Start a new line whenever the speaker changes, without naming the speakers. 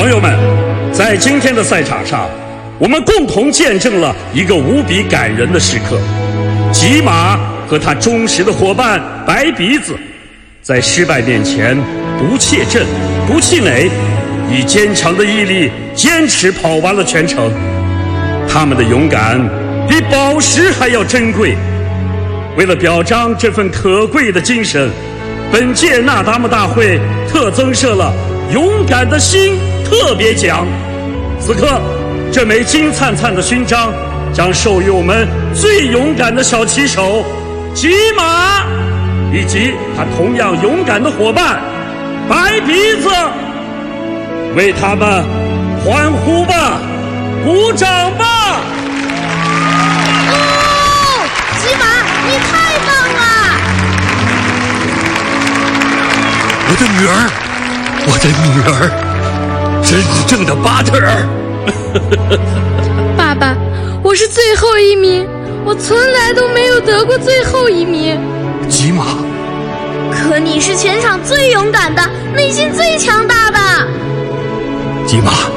朋友们，在今天的赛场上，我们共同见证了一个无比感人的时刻。吉马和他忠实的伙伴白鼻子，在失败面前不怯阵、不气馁，以坚强的毅力坚持跑完了全程。他们的勇敢比宝石还要珍贵。为了表彰这份可贵的精神，本届那达慕大会特增设了勇敢的心特别奖。此刻，这枚金灿灿的勋章将授予我们最勇敢的小骑手吉马，以及他同样勇敢的伙伴白鼻子。为他们欢呼吧，鼓掌吧！
哦，吉马，你太棒了！
我的女儿，我的女儿，真正的巴特尔。
爸爸，我是最后一名，我从来都没有得过最后一名。
吉马，
可你是全场最勇敢的，内心最强大的。
吉马。